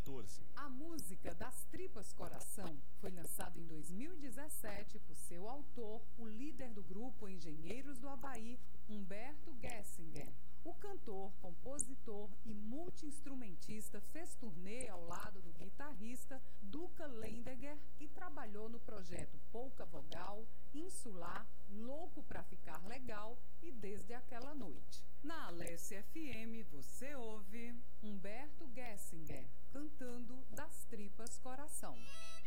2014. A música Das Tripas Coração foi lançada em 2017 por seu autor, o líder do grupo Engenheiros do Havaí, Humberto Gessinger. O cantor, compositor e multi-instrumentista fez turnê ao lado do guitarrista Duca Lendeger e trabalhou no projeto Pouca Vogal, Insular, Louco Pra Ficar Legal e Desde Aquela Noite. Na Alessia FM você ouve Humberto Gessinger cantando Das Tripas Coração.